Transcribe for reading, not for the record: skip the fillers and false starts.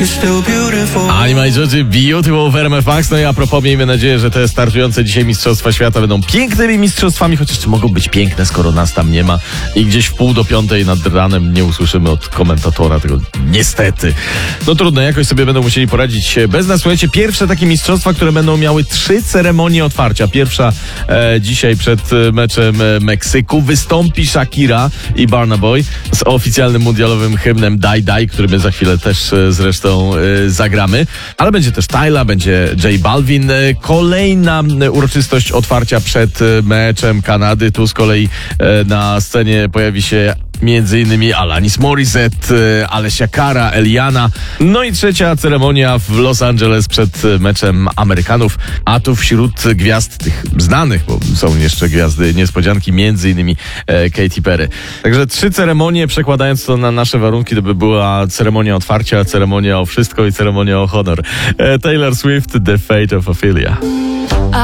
Ani moi drodzy, Beautiful w RMF Max. No i a propos, miejmy nadzieję, że te startujące dzisiaj Mistrzostwa Świata będą pięknymi mistrzostwami, chociaż czy mogą być piękne, skoro nas tam nie ma i gdzieś w 4:30 nad ranem nie usłyszymy od komentatora tego, niestety. No trudno, jakoś sobie będą musieli poradzić bez nas. Słuchajcie, pierwsze takie mistrzostwa, które będą miały 3 ceremonie otwarcia. Pierwsza dzisiaj przed meczem Meksyku wystąpi Shakira i Burna Boy z oficjalnym mundialowym hymnem Die Die, który my za chwilę też zresztą zagramy. Ale będzie też Tyla, będzie J Balvin. Kolejna uroczystość otwarcia przed meczem Kanady. Tu z kolei na scenie pojawi się między Alanis Morissette, Alessia Cara, Eliana. No i trzecia ceremonia w Los Angeles przed meczem Amerykanów. A tu wśród gwiazd tych znanych, bo są jeszcze gwiazdy niespodzianki, między Katy Perry. Także 3 ceremonie, przekładając to na nasze warunki, to by była ceremonia otwarcia, ceremonia o wszystko i ceremonia o honor. Taylor Swift, The Fate of Ophelia.